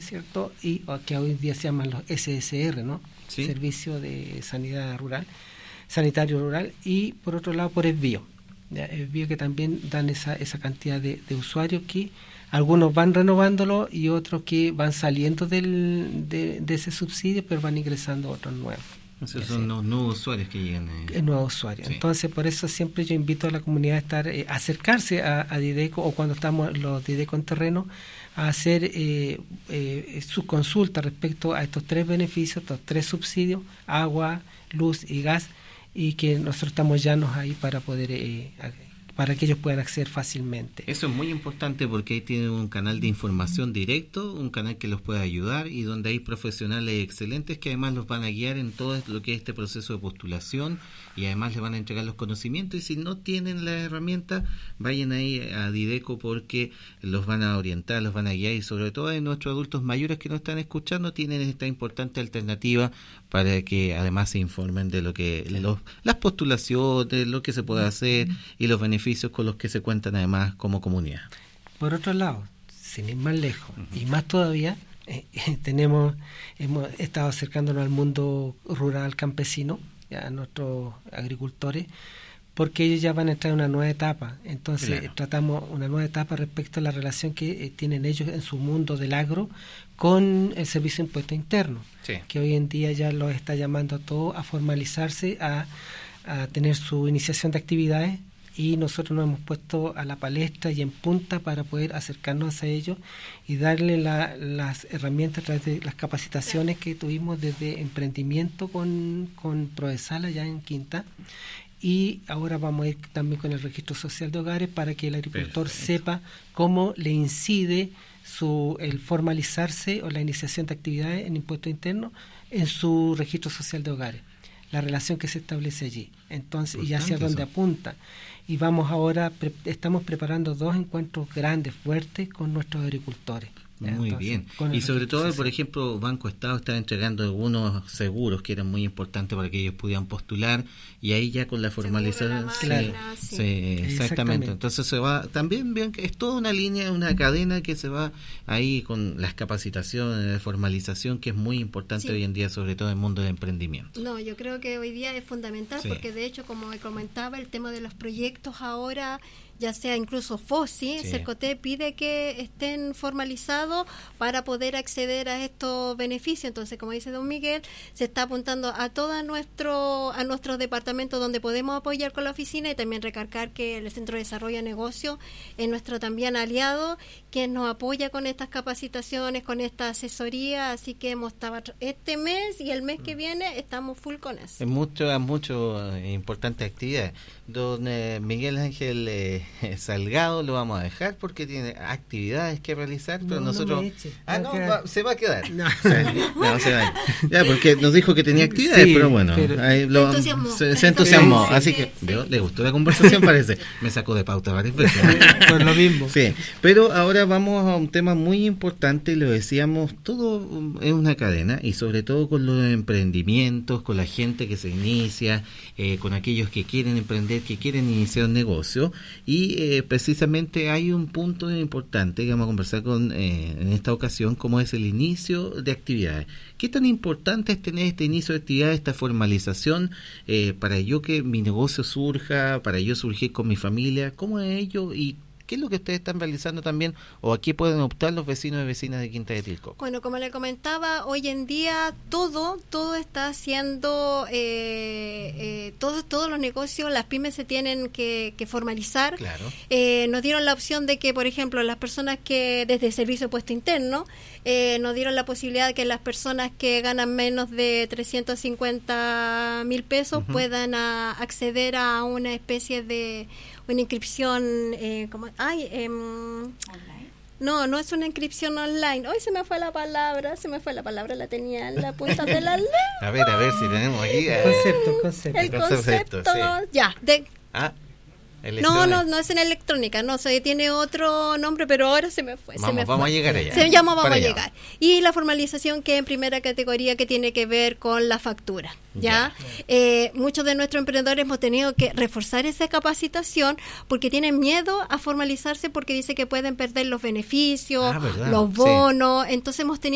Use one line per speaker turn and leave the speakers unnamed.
¿cierto? Y que hoy día se llaman los SSR, ¿no?
Sí.
Servicio de Sanidad Rural, Sanitario Rural, y por otro lado por Esbio. Esbio que también dan esa cantidad de usuarios que algunos van renovándolo y otros que van saliendo de ese subsidio, pero van ingresando otros nuevos.
Esos son los nuevos usuarios que llegan.
Nuevos usuarios. Sí. Entonces, por eso siempre yo invito a la comunidad a acercarse a Dideco, o cuando estamos los Dideco en terreno, a hacer su consulta respecto a estos 3 beneficios, estos 3 subsidios: agua, luz y gas, y que nosotros estamos llanos ahí para poder para que ellos puedan acceder fácilmente.
Eso es muy importante porque ahí tienen un canal de información directo, un canal que los puede ayudar y donde hay profesionales excelentes que además los van a guiar en todo lo que es este proceso de postulación, y además les van a entregar los conocimientos, y si no tienen la herramienta, vayan ahí a Dideco porque los van a orientar, los van a guiar, y sobre todo a nuestros adultos mayores que nos están escuchando tienen esta importante alternativa para que además se informen de lo que las postulaciones, lo que se puede hacer y los beneficios con los que se cuentan además como comunidad.
Por otro lado, sin ir más lejos, y más todavía, hemos estado acercándonos al mundo rural campesino, a nuestros agricultores, porque ellos ya van a entrar en una nueva etapa. Entonces, claro, tratamos una nueva etapa respecto a la relación que tienen ellos en su mundo del agro con el Servicio de Impuesto Interno, sí, que hoy en día ya los está llamando a todos a formalizarse, a tener su iniciación de actividades, y nosotros nos hemos puesto a la palestra y en punta para poder acercarnos a ellos y darle las herramientas a través de las capacitaciones que tuvimos desde emprendimiento con Prodesal allá en Quinta, y ahora vamos a ir también con el registro social de hogares para que el agricultor sepa cómo le incide el formalizarse o la iniciación de actividades en impuesto interno en su registro social de hogares, la relación que se establece allí, entonces, y hacia dónde apunta. Y vamos ahora, estamos preparando 2 encuentros grandes, fuertes, con nuestros agricultores.
Muy bien. Y sobre todo, por ejemplo, Banco Estado está entregando algunos seguros que eran muy importantes para que ellos pudieran postular, y ahí ya con la formalización. Exactamente. Entonces se va, también vean que es toda una línea, una cadena que se va ahí con las capacitaciones, de formalización, que es muy importante hoy en día, sobre todo en el mundo del emprendimiento.
No, yo creo que hoy día es fundamental, porque de hecho, como me comentaba, el tema de los proyectos ahora, ya sea incluso FOSI, Cercoté pide que estén formalizados para poder acceder a estos beneficios. Entonces, como dice don Miguel, se está apuntando a todos nuestros departamentos donde podemos apoyar con la oficina, y también recargar que el Centro de Desarrollo de Negocios es nuestro también aliado, que nos apoya con estas capacitaciones, con esta asesoría, así que hemos estado este mes y el mes que viene estamos full con eso.
Es mucho importante actividad. Don Miguel Ángel Salgado lo vamos a dejar porque tiene actividades que realizar, pero nosotros se va a quedar. No se va. Ya, porque nos dijo que tenía actividades, pero bueno, ahí se entusiasmó, así que le gustó la conversación, parece. Me sacó de pauta varias veces.
Por lo mismo.
Sí, pero ahora vamos a un tema muy importante, y lo decíamos, todo es una cadena, y sobre todo con los emprendimientos, con la gente que se inicia, con aquellos que quieren emprender, que quieren iniciar un negocio, y precisamente hay un punto importante que vamos a conversar en esta ocasión, como es el inicio de actividades. ¿Qué tan importante es tener este inicio de actividades, esta formalización, para yo que mi negocio surja, para yo surgir con mi familia? ¿Cómo es ello y qué es lo que ustedes están realizando también, o a qué pueden optar los vecinos y vecinas de Quinta de Tilco?
Bueno, como le comentaba, hoy en día todo está haciendo, todos los negocios, las pymes se tienen que formalizar.
Claro.
Nos dieron la opción de que, por ejemplo, las personas que desde el Servicio de Impuesto Interno, nos dieron la posibilidad de que las personas que ganan menos de 350,000 pesos puedan acceder a una especie de una inscripción online. No es una inscripción online. Hoy se me fue la palabra, la tenía en la punta de la lengua.
A ver si tenemos aquí
concepto.
El concepto, No es en electrónica, tiene otro nombre, pero ahora se me fue.
Vamos a llegar allá.
Vamos a llegar. Y la formalización, que en primera categoría, que tiene que ver con la factura. ¿Ya? Muchos de nuestros emprendedores hemos tenido que reforzar esa capacitación porque tienen miedo a formalizarse, porque dice que pueden perder los beneficios, los bonos. Entonces hemos tenido